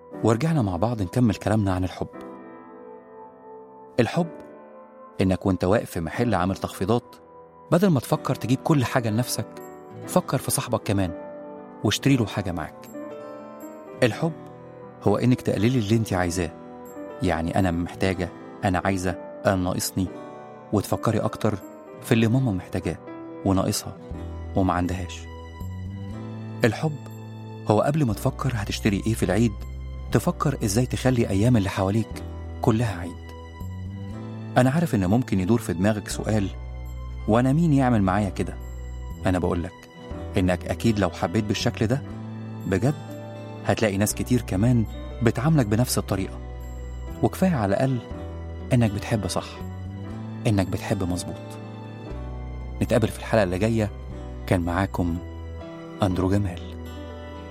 ورجعنا مع بعض نكمل كلامنا عن الحب. الحب إنك وانت واقف في محل عامل تخفيضات، بدل ما تفكر تجيب كل حاجة لنفسك، فكر في صاحبك كمان واشتري له حاجة معاك. الحب هو إنك تقللي اللي انت عايزاه، يعني أنا محتاجة، أنا عايزة، أنا ناقصني، وتفكري أكتر في اللي ماما محتاجاه وناقصها وما عندهاش. الحب هو قبل ما تفكر هتشتري إيه في العيد، تفكر إزاي تخلي أيام اللي حواليك كلها عيد. أنا عارف إن ممكن يدور في دماغك سؤال، وأنا مين يعمل معايا كده؟ أنا بقولك إنك أكيد لو حبيت بالشكل ده بجد هتلاقي ناس كتير كمان بتعاملك بنفس الطريقة. وكفاية على الأقل إنك بتحب صح، إنك بتحب مظبوط. نتقابل في الحلقة اللي جاية. كان معاكم أندرو جمال.